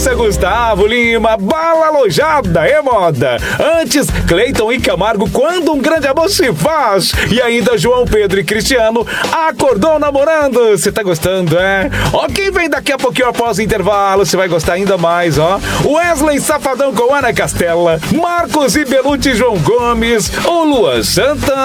Larissa, Gustavo Lima, Bala Alojada é moda. Antes, Cleiton e Camargo, quando um grande amor se faz. E ainda João Pedro e Cristiano, acordou namorando. Você tá gostando, é? Ó, quem vem daqui a pouquinho após o intervalo, você vai gostar ainda mais, ó. Wesley Safadão com Ana Castela, Marcos e Belucci, João Gomes, o Luan Santana.